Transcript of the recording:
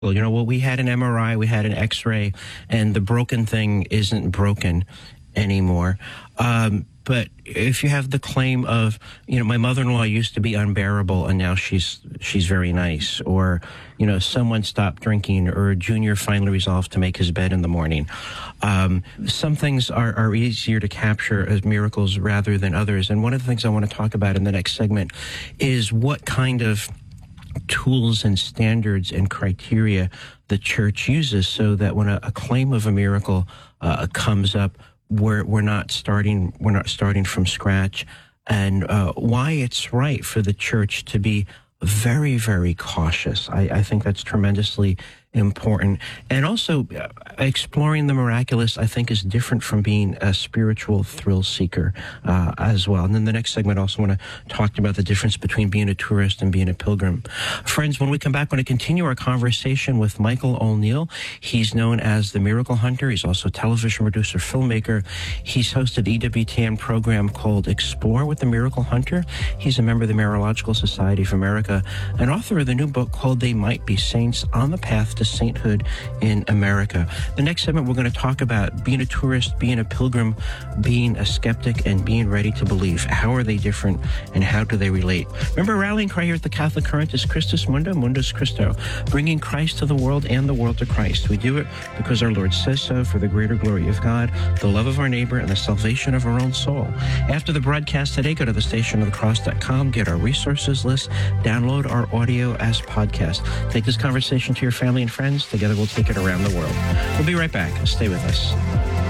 Well, well, we had an MRI, we had an X-ray, and the broken thing isn't broken anymore. But if you have the claim of, my mother-in-law used to be unbearable and now she's very nice, or, someone stopped drinking, or Junior finally resolved to make his bed in the morning. Some things are easier to capture as miracles rather than others. And one of the things I want to talk about in the next segment is what kind of tools and standards and criteria the church uses, so that when a claim of a miracle comes up, we're not starting from scratch, and why it's right for the church to be very, very cautious. I think that's tremendously important. And also, exploring the miraculous, I think, is different from being a spiritual thrill seeker as well. And then the next segment, I also want to talk about the difference between being a tourist and being a pilgrim. Friends, when we come back, we're going to continue our conversation with Michael O'Neill. He's known as the Miracle Hunter. He's also a television producer, filmmaker. He's hosted an EWTN program called Explore with the Miracle Hunter. He's a member of the Maryrological Society of America and author of the new book called They Might Be Saints: On the Path to Sainthood in America. The next segment, we're going to talk about being a tourist, being a pilgrim, being a skeptic, and being ready to believe. How are they different, and how do they relate? Remember, rallying cry here at the Catholic Current is Christus Mundo, Mundus Christo, bringing Christ to the world and the world to Christ. We do it because our Lord says so, for the greater glory of God, the love of our neighbor, and the salvation of our own soul. After the broadcast today, go to thestationofthecross.com, get our resources list, download our audio as podcast. Take this conversation to your family and friends. Together we'll take it around the world. We'll be right back. Stay with us.